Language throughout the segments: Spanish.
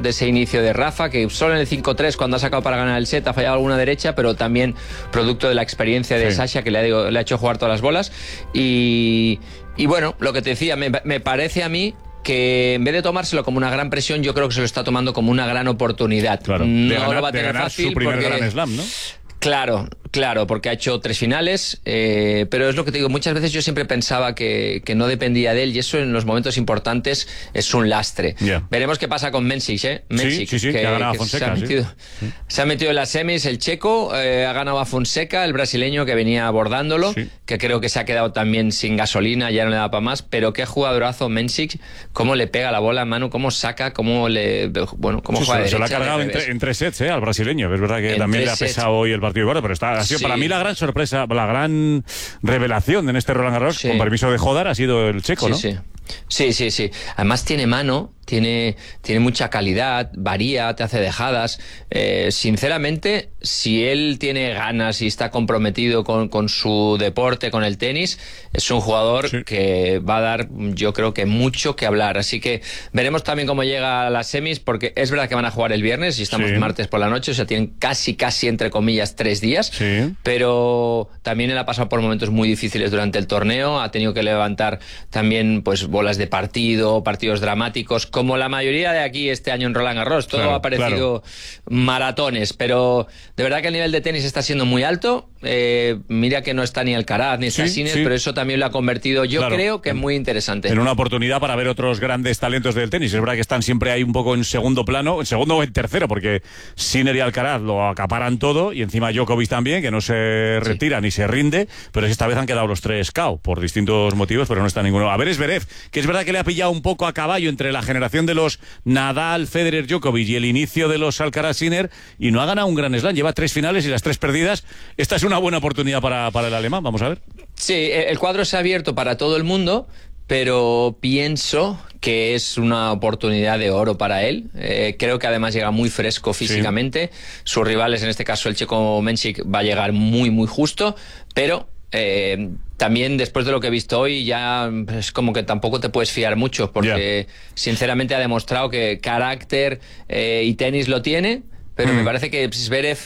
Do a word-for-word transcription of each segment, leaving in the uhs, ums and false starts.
de ese inicio de Rafa, que solo en el cinco tres, cuando ha sacado para ganar el set, ha fallado alguna derecha, pero también producto de la experiencia de sí. Sasha, que le ha, le ha hecho jugar todas las bolas. Y, y bueno, lo que te decía, me, me parece a mí que en vez de tomárselo como una gran presión, yo creo que se lo está tomando como una gran oportunidad. Claro, no de ganar, lo va a tener de ganar fácil su primer porque... Gran Slam, ¿no? Claro, claro, porque ha hecho tres finales, eh, pero es lo que te digo, muchas veces yo siempre pensaba que, que no dependía de él, y eso en los momentos importantes es un lastre. Yeah. Veremos qué pasa con Mensik, ¿eh? Mensik, sí, sí, sí, que, que ha ganado que a Fonseca. Se ha, metido, sí. se ha metido en las semis el checo, eh, ha ganado a Fonseca, el brasileño que venía abordándolo, sí. que creo que se ha quedado también sin gasolina, ya no le da para más, pero qué jugadorazo Mensik, cómo le pega la bola a mano, cómo saca, cómo le... Bueno, cómo sí, juega se, derecha, se lo ha cargado en, tre, en tres sets, ¿eh? Al brasileño, que es verdad que en también le ha pesado sets. Hoy el partido de guarda, pero está, ha sido sí. para mí la gran sorpresa, la gran revelación en este Roland Garros, sí. con permiso de Jodar, ha sido el checo, sí, ¿no? Sí. Sí, sí, sí. Además tiene mano, tiene, tiene mucha calidad, varía, te hace dejadas. Eh, sinceramente, si él tiene ganas y está comprometido con, con su deporte, con el tenis, es un jugador sí. que va a dar, yo creo que mucho que hablar. Así que veremos también cómo llega a las semis, porque es verdad que van a jugar el viernes y estamos sí. martes por la noche, o sea, tienen casi, casi, entre comillas, tres días. Sí. Pero también él ha pasado por momentos muy difíciles durante el torneo, ha tenido que levantar también, pues, bolas de partido, partidos dramáticos, como la mayoría de aquí este año en Roland Garros. Todo claro, ha parecido claro. maratones, pero de verdad que el nivel de tenis está siendo muy alto. Eh, mira que no está ni Alcaraz ni está sí, Sinner, sí. pero eso también lo ha convertido, yo claro. creo que es muy interesante. En una oportunidad para ver otros grandes talentos del tenis. Es verdad que están siempre ahí un poco en segundo plano, en segundo o en tercero, porque Sinner y Alcaraz lo acaparan todo, y encima Djokovic también, que no se retira sí. ni se rinde, pero esta vez han quedado los tres K O por distintos motivos, pero no está ninguno. A ver, Zverev, que es verdad que le ha pillado un poco a caballo entre la generación de los Nadal, Federer, Djokovic y el inicio de los Alcaraz, Sinner, y no ha ganado un gran slam, lleva tres finales y las tres perdidas. Esta es una buena oportunidad para, para el alemán, vamos a ver. Sí, el cuadro se ha abierto para todo el mundo, pero pienso que es una oportunidad de oro para él. Eh, creo que además llega muy fresco físicamente. Sí. Sus rivales, en este caso el checo Mensik, va a llegar muy, muy justo, pero... Eh, también después de lo que he visto hoy ya es como que tampoco te puedes fiar mucho, porque yeah. sinceramente ha demostrado que carácter eh, y tenis lo tiene, pero mm. me parece que Zverev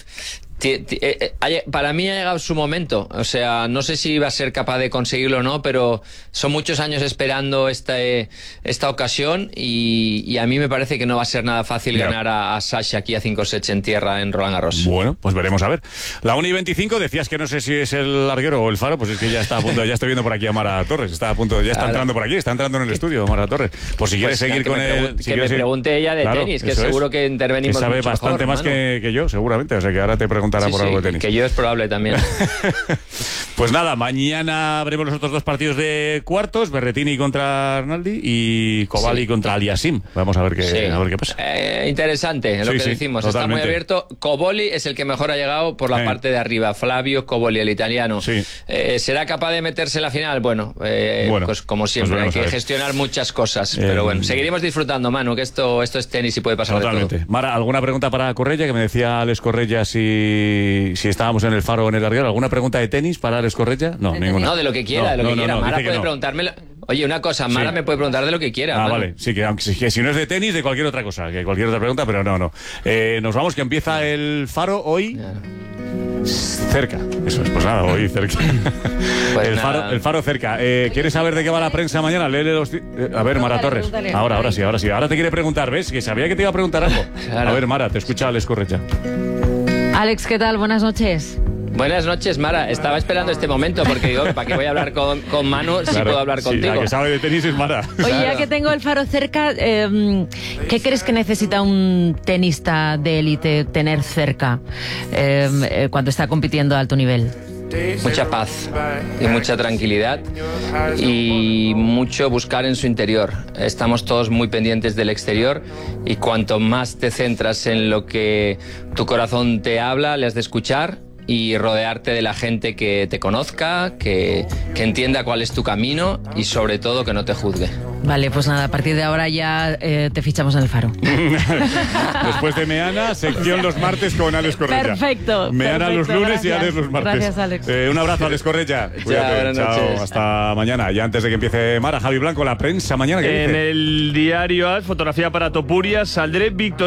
para mí ha llegado su momento. O sea, no sé si va a ser capaz de conseguirlo o no, pero son muchos años esperando esta, esta ocasión, y, y a mí me parece que no va a ser nada fácil yeah. ganar a, a Sasha aquí a cinco sets en tierra en Roland Garros. Bueno, pues veremos a ver. La una y veinticinco, decías que no sé si es el larguero o el faro, pues es que ya está a punto, ya estoy viendo por aquí a Mara Torres, está a punto, ya está claro. entrando por aquí, está entrando en el estudio Mara Torres. Por si quieres pues seguir con él. Que si me quieres pregunte ella de claro, tenis, que seguro es. que intervenimos que sabe mucho bastante mejor, más que, que yo, seguramente, o sea que ahora te preguntará sí, por sí, algo de tenis. Que yo es probable también. Pues nada, mañana veremos los otros dos partidos de cuartos, Berrettini contra Arnaldi y Coballi sí. contra Aliasim. Vamos a ver qué, sí. a ver qué pasa. Eh, interesante lo sí, que sí, decimos, totalmente. Está muy abierto. Coballi es el que mejor ha llegado por la eh. parte de arriba. Flavio Coballi, el italiano. Sí. Eh, ¿Será capaz de meterse en la final? Bueno, eh, bueno pues como siempre, pues hay que gestionar muchas cosas. Eh, pero bueno, seguiremos disfrutando, Manu, que esto, esto es tenis y puede pasar totalmente. de todo. Mara, ¿alguna pregunta para Correia? Que me decía Alex Correia si, si estábamos en el faro o en el larguero. ¿Alguna pregunta de tenis para Alex Correia? No, de ninguna. No, de lo que quiera, no, de lo no, que no, quiera. no, Mara puede no. preguntarme... Oye, una cosa, Mara sí. me puede preguntar de lo que quiera. Ah, Manu. vale. Sí, que, aunque, que si no es de tenis, de cualquier otra cosa, que cualquier otra pregunta, pero no, no. Eh, nos vamos, que empieza el faro hoy... Claro. Cerca, eso es, pues nada, hoy cerca. Pues el, faro, el faro cerca. Eh, ¿Quieres saber de qué va la prensa mañana? Léele los... Eh, a ver, Mara Torres. Pregúntale. Ahora, ahora sí, ahora sí. Ahora te quiere preguntar, ¿ves? Que sabía que te iba a preguntar algo. Claro. A ver, Mara, te escucha Alex Correia. Alex, ¿qué tal? Buenas noches. Buenas noches, Mara. Estaba esperando este momento porque digo, ¿para qué voy a hablar con, con Manu si claro, puedo hablar sí, contigo? La que sabe de tenis es Mara. Oye, claro. ya que tengo el faro cerca, eh, ¿qué crees que necesita un tenista de élite tener cerca eh, cuando está compitiendo a alto nivel? Mucha paz y mucha tranquilidad y mucho buscar en su interior. Estamos todos muy pendientes del exterior y cuanto más te centras en lo que tu corazón te habla, le has de escuchar y rodearte de la gente que te conozca, que, que entienda cuál es tu camino y sobre todo que no te juzgue. Vale, pues nada, a partir de ahora ya eh, te fichamos en el faro. Después de Meana, sección los martes con Alex Correia. Perfecto. Meana perfecto, los lunes gracias. y Alex los martes. Gracias, Alex. Eh, un abrazo, Alex Correia. Cuídate. Chao, Chao, hasta mañana. Y antes de que empiece Mara, Javi Blanco, la prensa mañana. ¿Qué en dice? el diario A S, fotografía para Topuria, saldré victorioso.